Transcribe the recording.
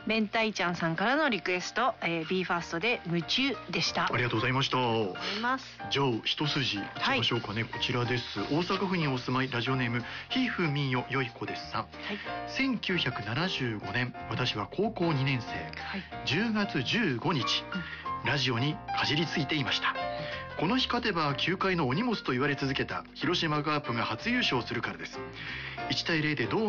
明太ちゃんさんからのリクエスト、BE:FIRST で夢中でした。 ありがとうございました。じゃあ一筋いきましょうかね。こちらです。大阪府にお住まい、ラジオネームひふみよよいこですさん。1975年、私は高校2年生、10月15日、ラジオにかじりついていました。この日勝てば球界のお荷物と言われ続けた広島カープが初優勝するからです。1対0でドー